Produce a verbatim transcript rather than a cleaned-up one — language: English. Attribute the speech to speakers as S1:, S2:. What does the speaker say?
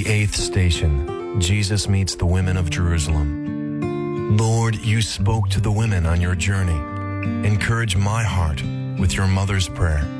S1: eighth station, Jesus meets the women of Jerusalem. Lord, you spoke to the women on your journey. Encourage my heart with your mother's prayer.